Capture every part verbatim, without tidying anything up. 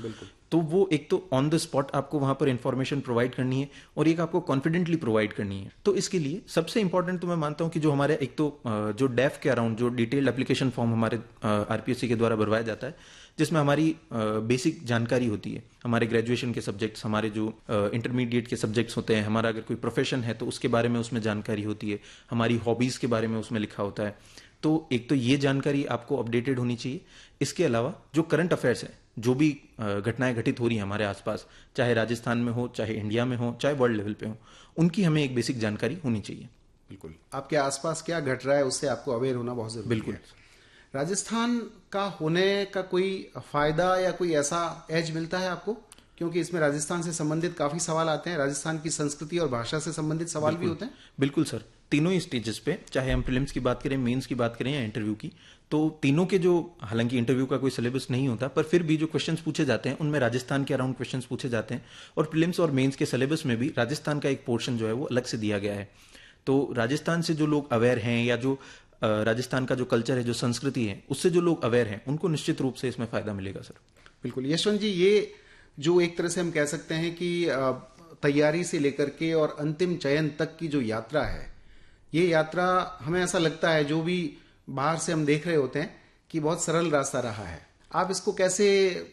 बिल्कुल। तो वो एक तो ऑन द स्पॉट आपको वहां पर इंफॉर्मेशन प्रोवाइड करनी है और एक आपको कॉन्फिडेंटली प्रोवाइड करनी है। तो इसके लिए सबसे इंपॉर्टेंट तो मैं मानता हूं कि जो हमारे एक तो जो डेफ के अराउंड जो डिटेल्ड एप्लीकेशन फॉर्म हमारे आरपीएससी के द्वारा भरवाया जाता है, जिसमें हमारी बेसिक जानकारी होती है, हमारे ग्रेजुएशन के सब्जेक्ट्स, हमारे जो इंटरमीडिएट के सब्जेक्ट्स होते हैं, हमारा अगर कोई प्रोफेशन है तो उसके बारे में उसमें जानकारी होती है, हमारी हॉबीज के बारे में उसमें लिखा होता है। तो एक तो ये जानकारी आपको अपडेटेड होनी चाहिए। इसके अलावा जो करंट अफेयर्स है, जो भी घटनाएं घटित हो रही हैं हमारे आसपास, चाहे राजस्थान में हो, चाहे इंडिया में हो, चाहे वर्ल्ड लेवल पे हो, उनकी हमें एक बेसिक जानकारी होनी चाहिए। बिल्कुल, आपके आसपास क्या घट रहा है उससे आपको अवेयर होना बहुत जरूरी है। बिल्कुल। राजस्थान का होने का कोई फायदा या कोई ऐसा एज मिलता है आपको, क्योंकि इसमें राजस्थान से संबंधित काफी सवाल आते हैं, राजस्थान की संस्कृति और भाषा से संबंधित सवाल भी होते हैं। बिल्कुल सर, तीनों ही स्टेजेस पे, चाहे हम प्रीलिम्स की बात करें, मेंस की बात करें या इंटरव्यू की, तो तीनों के जो, हालांकि इंटरव्यू का कोई सिलेबस नहीं होता, पर फिर भी जो क्वेश्चंस पूछे जाते हैं उनमें राजस्थान के अराउंड क्वेश्चंस पूछे जाते हैं। और प्रीलिम्स और मेंस के सिलेबस में भी राजस्थान का एक पोर्शन जो है वो अलग से दिया गया है। तो राजस्थान से जो लोग अवेयर हैं या जो राजस्थान का जो कल्चर है, जो संस्कृति है, उससे जो लोग अवेयर हैं, उनको निश्चित रूप से इसमें फायदा मिलेगा सर। बिल्कुल यशवंत जी, ये जो एक तरह से हम कह सकते हैं कि तैयारी से लेकर के और अंतिम चयन तक की जो यात्रा है, ये यात्रा हमें ऐसा लगता है, जो भी बाहर से हम देख रहे होते हैं, कि बहुत सरल रास्ता रहा है। आप इसको कैसे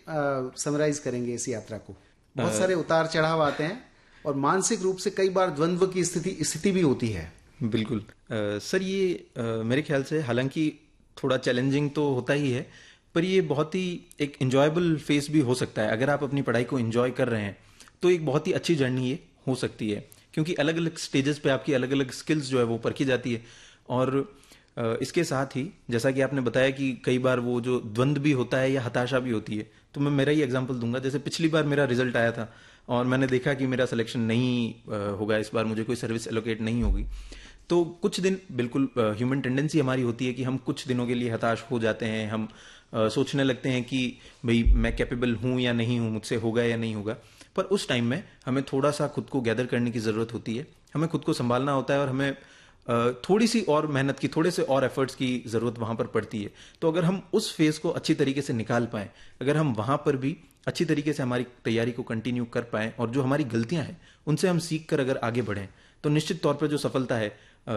समराइज करेंगे इस यात्रा को? बहुत सारे उतार चढ़ाव आते हैं और मानसिक रूप से कई बार द्वंद्व की स्थिति स्थिति भी होती है। बिल्कुल आ, सर, ये आ, मेरे ख्याल से हालांकि थोड़ा चैलेंजिंग तो होता ही है, पर ये बहुत ही एक एंजॉयबल फेस भी हो सकता है। अगर आप अपनी पढ़ाई को एंजॉय कर रहे हैं तो एक बहुत ही अच्छी जर्नी ये हो सकती है, क्योंकि अलग अलग स्टेजेस पे आपकी अलग अलग स्किल्स जो है वो परखी जाती है। और इसके साथ ही जैसा कि आपने बताया कि कई बार वो जो द्वंद्व भी होता है या हताशा भी होती है, तो मैं मेरा ही एग्जांपल दूंगा। जैसे पिछली बार मेरा रिजल्ट आया था और मैंने देखा कि मेरा सिलेक्शन नहीं होगा, इस बार मुझे कोई सर्विस एलोकेट नहीं होगी, तो कुछ दिन बिल्कुल ह्यूमन टेंडेंसी हमारी होती है कि हम कुछ दिनों के लिए हताश हो जाते हैं। हम आ, सोचने लगते हैं कि भाई मैं कैपेबल हूं या नहीं हूं, मुझसे होगा या नहीं होगा। पर उस टाइम में हमें थोड़ा सा खुद को गैदर करने की जरूरत होती है, हमें खुद को संभालना होता है और हमें आ, थोड़ी सी और मेहनत की, थोड़े से और एफर्ट्स की जरूरत वहां पर पड़ती है। तो अगर हम उस फेज को अच्छी तरीके से निकाल पाए, अगर हम वहां पर भी अच्छी तरीके से हमारी तैयारी को कंटिन्यू कर पाए और जो हमारी गलतियां हैं उनसे हम सीख कर अगर आगे बढ़ें, तो निश्चित तौर पर जो सफलता है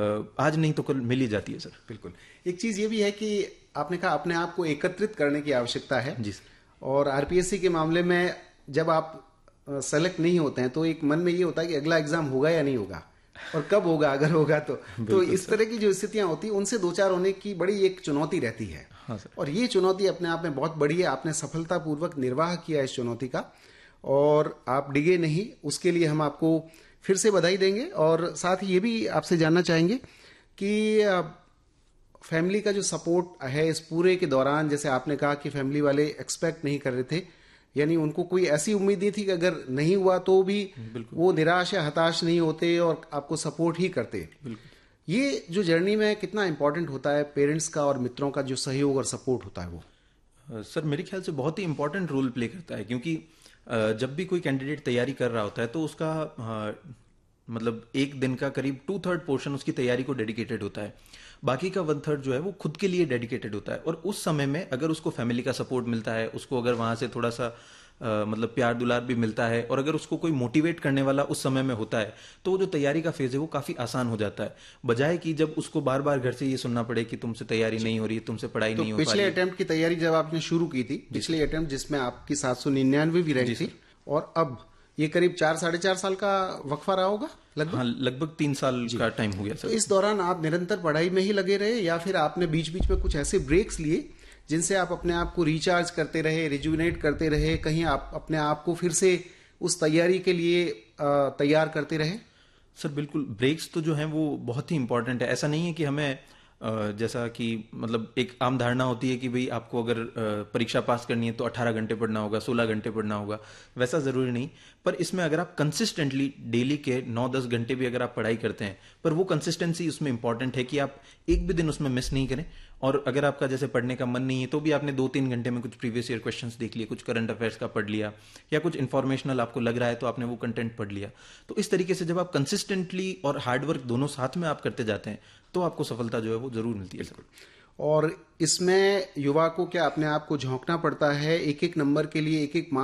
आज नहीं तो कल मिल ही जाती है सर। बिल्कुल। एक चीज ये भी है कि आपने कहा अपने आप को एकत्रित करने की आवश्यकता है जी सर। और आरपीएससी के मामले में जब आप सेलेक्ट नहीं होते हैं तो एक मन में ये होता है कि अगला एग्जाम होगा या नहीं होगा और कब होगा, अगर होगा तो तो इस तरह की जो स्थितियां होती हैं उनसे दो चार होने की बड़ी एक चुनौती रहती है। हाँ सर। और ये चुनौती अपने आप में बहुत बड़ी है। आपने सफलतापूर्वक निर्वाह किया इस चुनौती का और आप डिगे नहीं, उसके लिए हम आपको फिर से बधाई देंगे। और साथ ही ये भी आपसे जानना चाहेंगे कि फैमिली का जो सपोर्ट है इस पूरे के दौरान, जैसे आपने कहा कि फैमिली वाले एक्सपेक्ट नहीं कर रहे थे, यानी उनको कोई ऐसी उम्मीद नहीं थी कि अगर नहीं हुआ तो भी वो निराश या हताश नहीं होते और आपको सपोर्ट ही करते। ये जो जर्नी में कितना इंपॉर्टेंट होता है पेरेंट्स का और मित्रों का जो सहयोग और सपोर्ट होता है वो? सर मेरे ख्याल से बहुत ही इंपॉर्टेंट रोल प्ले करता है, क्योंकि जब भी कोई कैंडिडेट तैयारी कर रहा होता है तो उसका मतलब एक दिन का करीब टू थर्ड पोर्शन उसकी तैयारी को डेडिकेटेड होता है, बाकी का वन थर्ड जो है वो खुद के लिए डेडिकेटेड होता है। और उस समय में अगर उसको फैमिली का सपोर्ट मिलता है, उसको अगर वहां से थोड़ा सा आ, मतलब प्यार दुलार भी मिलता है और अगर उसको कोई मोटिवेट करने वाला उस समय में होता है, तो वो जो तैयारी का फेज है वो काफी आसान हो जाता है, बजाय कि जब उसको बार बार घर से ये सुनना पड़े कि तुमसे तैयारी नहीं हो रही, तुमसे पढ़ाई तो नहीं हो पा रही। पिछले अटेम्प्ट की तैयारी जब आपने शुरू की थी, पिछले अटेम्प्ट जिसमें आपकी सात सौ निन्यानवे भी रही थी, और अब ये करीब चार साढ़े चार साल का वक्फा रहा होगा लगभग? हाँ, लगभग तीन साल का टाइम हो गया सर। तो इस दौरान आप निरंतर पढ़ाई में ही लगे रहे या फिर आपने बीच बीच में कुछ ऐसे ब्रेक्स लिए जिनसे आप अपने आप को रिचार्ज करते रहे, रिजुविनेट करते रहे, कहीं आप अपने आप को फिर से उस तैयारी के लिए तैयार करते रहे? सर बिल्कुल, ब्रेक्स तो जो है वो बहुत ही इंपॉर्टेंट है। ऐसा नहीं है कि हमें जैसा कि मतलब एक आम धारणा होती है कि भाई आपको अगर परीक्षा पास करनी है तो अठारह घंटे पढ़ना होगा, सोलह घंटे पढ़ना होगा, वैसा जरूरी नहीं। पर इसमें अगर आप कंसिस्टेंटली डेली के नौ दस घंटे भी अगर आप पढ़ाई करते हैं, पर वो कंसिस्टेंसी उसमें इंपॉर्टेंट है कि आप एक भी दिन उसमें मिस नहीं करें। और अगर आपका जैसे पढ़ने का मन नहीं है तो भी आपने दो तीन घंटे में कुछ प्रीवियस ईयर क्वेश्चंस देख लिए, कुछ करंट अफेयर्स का पढ़ लिया, या कुछ इन्फॉर्मेशनल आपको लग रहा है तो आपने वो कंटेंट पढ़ लिया। तो इस तरीके से जब आप कंसिस्टेंटली और हार्डवर्क दोनों साथ में आप करते जाते हैं तो आपको सफलता जो है वो जरूर मिलती है सर। और इसमें युवा को क्या अपने आप को झोंकना पड़ता है, एक एक नंबर के लिए एक एक